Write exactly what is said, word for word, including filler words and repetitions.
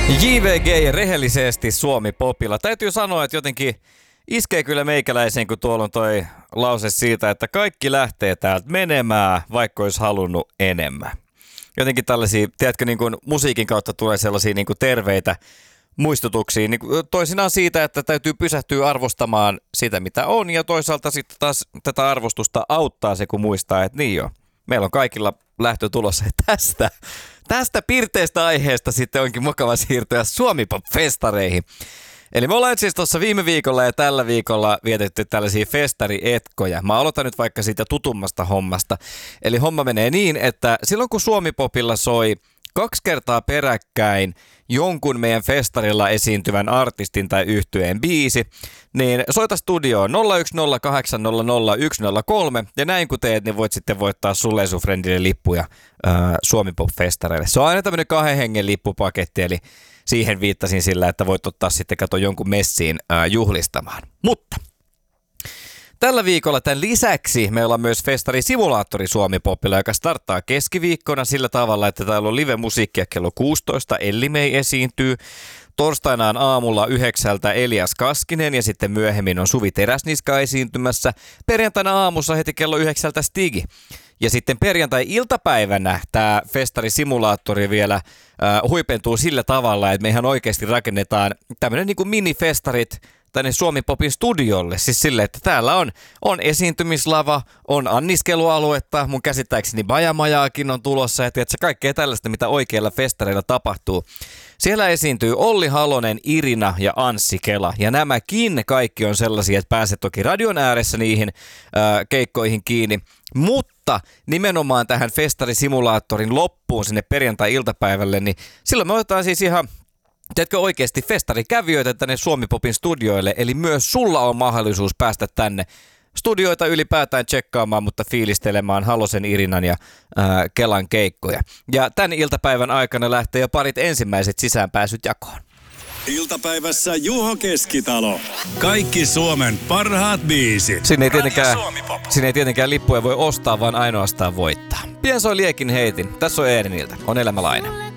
J V G rehellisesti Suomi-popilla. Täytyy sanoa, että jotenkin iskee kyllä meikäläiseen, kun tuolla on toi lause siitä, että kaikki lähtee täältä menemään, vaikka olisi halunnut enemmän. Jotenkin tällaisia, tiedätkö, niin kuin musiikin kautta tulee sellaisia niin kuin terveitä muistutuksia. Niin kuin toisinaan siitä, että täytyy pysähtyä arvostamaan sitä, mitä on, ja toisaalta sitten taas tätä arvostusta auttaa se, kun muistaa, että niin jo, meillä on kaikilla lähtö tulossa tästä. Tästä pirteestä aiheesta sitten onkin mukava siirtyä Suomi-pop-festareihin. Eli me ollaan siis tuossa viime viikolla ja tällä viikolla vietetty tällaisia festarietkoja. Mä aloitan nyt vaikka siitä tutummasta hommasta. Eli homma menee niin, että silloin kun Suomi-popilla soi kaksi kertaa peräkkäin jonkun meidän festarilla esiintyvän artistin tai yhtyeen biisi, niin soita studioon nolla yksi nolla kahdeksan nolla nolla yksi nolla kolme, ja näin kun teet, niin voit sitten voittaa sulle ja sun friendille lippuja äh, Suomi-pop-festareille. Se on aina tämmöinen kahden hengen lippupaketti, eli siihen viittasin sillä, että voit ottaa sitten kato jonkun messiin äh, juhlistamaan. Mutta tällä viikolla tämän lisäksi meillä on myös festarisimulaattori Suomi-popilla, joka starttaa keskiviikkona sillä tavalla, että täällä on live-musiikkia kello kuusitoista, Elli Mei esiintyy. Torstaina on aamulla yhdeksältä Elias Kaskinen ja sitten myöhemmin on Suvi Teräsniska esiintymässä. Perjantaina aamussa heti kello yhdeksältä Stigi. Ja sitten perjantai-iltapäivänä tämä festarisimulaattori vielä äh, huipentuu sillä tavalla, että me ihan oikeasti rakennetaan tämmöinen niin kuin minifestarit tänne Suomi-popin studiolle. Siis silleen, että täällä on, on esiintymislava, on anniskelualuetta, mun käsittääkseni bajamajaakin on tulossa, ja tiedätkö, kaikkea tällaista, mitä oikeilla festareilla tapahtuu. Siellä esiintyy Olli Halonen, Irina ja Anssi Kela, ja nämäkin kaikki on sellaisia, että pääset toki radion ääressä niihin äh, keikkoihin kiinni, mutta nimenomaan tähän festarisimulaattorin loppuun sinne perjantai-iltapäivälle, niin silloin me otetaan siis ihan teetkö oikeasti festarikävijöitä tänne Suomi-popin studioille, eli myös sulla on mahdollisuus päästä tänne studioita ylipäätään tsekkaamaan, mutta fiilistelemään Halosen, Irinan ja ää, Kelan keikkoja. Ja tämän iltapäivän aikana lähtee jo parit ensimmäiset sisäänpääsyt jakoon. Iltapäivässä Juho Keskitalo. Kaikki Suomen parhaat biisit. Sinne ei tietenkään, sinne ei tietenkään lippuja voi ostaa, vaan ainoastaan voittaa. Pian soi Liekin heitin. Tässä on Eeriniltä. On elämälainen.